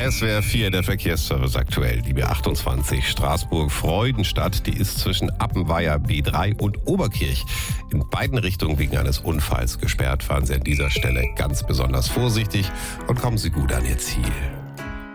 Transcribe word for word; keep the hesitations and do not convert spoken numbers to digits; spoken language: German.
S W R vier, der Verkehrsservice aktuell. Die B achtundzwanzig Straßburg-Freudenstadt, die ist zwischen Appenweier B drei und Oberkirch in beiden Richtungen wegen eines Unfalls gesperrt. Fahren Sie an dieser Stelle ganz besonders vorsichtig und kommen Sie gut an Ihr Ziel.